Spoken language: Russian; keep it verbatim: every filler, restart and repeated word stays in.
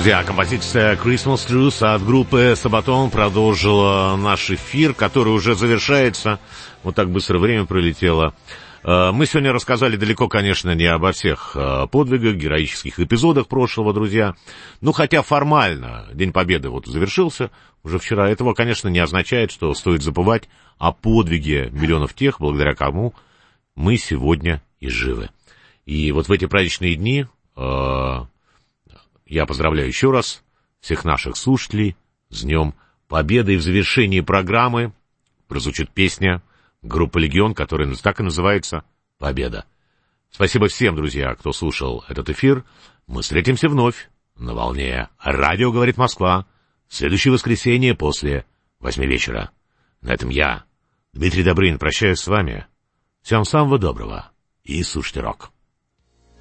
Друзья, композиция Christmas Truth от группы Sabaton продолжила наш эфир, который уже завершается. Вот так быстро время пролетело. Мы сегодня рассказали далеко, конечно, не обо всех подвигах, героических эпизодах прошлого, друзья. Ну, хотя формально День Победы вот завершился уже вчера. Этого, конечно, не означает, что стоит забывать о подвиге миллионов тех, благодаря кому мы сегодня и живы. И вот в эти праздничные дни я поздравляю еще раз всех наших слушателей с Днем Победы. И в завершении программы прозвучит песня группы «Легион», которая так и называется «Победа». Спасибо всем, друзья, кто слушал этот эфир. Мы встретимся вновь на волне «Радио говорит Москва» в следующее воскресенье после восьми вечера. На этом я, Дмитрий Добрынин, прощаюсь с вами. Всем самого доброго и слушайте рок.